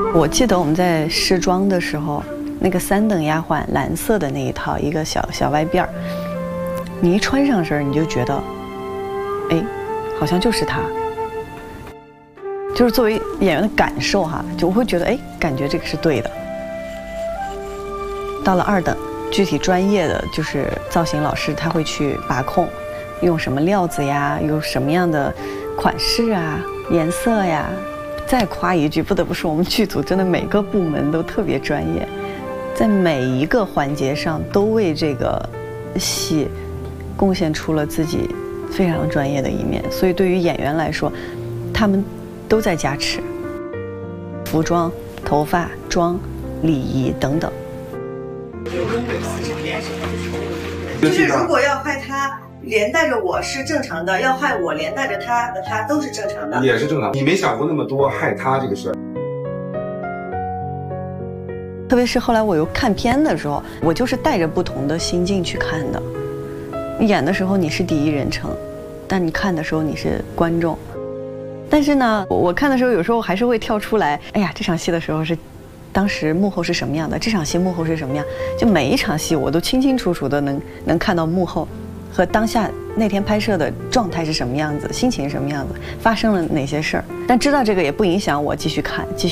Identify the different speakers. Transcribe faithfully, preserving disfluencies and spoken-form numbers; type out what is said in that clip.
Speaker 1: 我记得我们在试妆的时候，那个三等丫鬟蓝色的那一套，一个小小歪辫儿，你一穿上身，你就觉得，哎，好像就是她。就是作为演员的感受哈，就我会觉得，哎，感觉这个是对的。到了二等，具体专业的就是造型老师他会去把控，用什么料子呀，用什么样的款式啊、颜色呀。再夸一句，不得不说我们剧组真的每个部门都特别专业，在每一个环节上都为这个戏贡献出了自己非常专业的一面。所以对于演员来说，他们都在加持，服装、头发、妆、礼仪等等。
Speaker 2: 就是如果要害他连带着我是正常的，要害我连带着他和他都是正常的，
Speaker 3: 也是正常。你没想过那么多害他这个事儿。
Speaker 1: 特别是后来我又看片的时候，我就是带着不同的心境去看的。演的时候你是第一人称，但你看的时候你是观众。但是呢，我看的时候有时候还是会跳出来，哎呀，这场戏的时候是当时幕后是什么样的，这场戏幕后是什么样，就每一场戏我都清清楚楚的能能看到幕后和当下那天拍摄的状态是什么样子，心情是什么样子，发生了哪些事儿。但知道这个也不影响我继续看，继续。